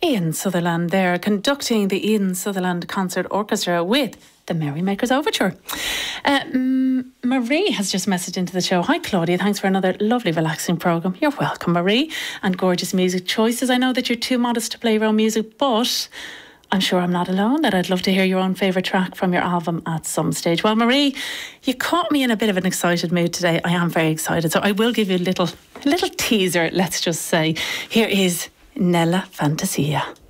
Ian Sutherland there, conducting the Ian Sutherland Concert Orchestra with the Merrymakers Overture. Marie has just messaged into the show. Hi Claudia, thanks for another lovely relaxing programme. You're welcome, Marie. And gorgeous music choices. I know that you're too modest to play your own music, but I'm sure I'm not alone, that I'd love to hear your own favourite track from your album at some stage. Well, Marie, you caught me in a bit of an excited mood today. I am very excited, so I will give you a little teaser, let's just say. Here is Nella Fantasia.